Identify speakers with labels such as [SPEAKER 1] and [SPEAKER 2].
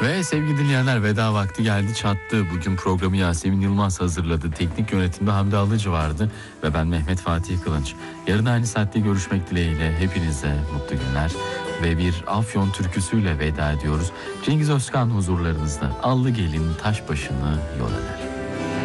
[SPEAKER 1] Ve sevgili dinleyenler, veda vakti geldi çattı. Bugün programı Yasemin Yılmaz hazırladı. Teknik yönetimde Hamdi Alıcı vardı ve ben Mehmet Fatih Kılınç. Yarın aynı saatte görüşmek dileğiyle hepinize mutlu günler. Ve bir Afyon türküsüyle veda ediyoruz. Cengiz Özkan huzurlarınızda. Allı gelin taş başını yol eder.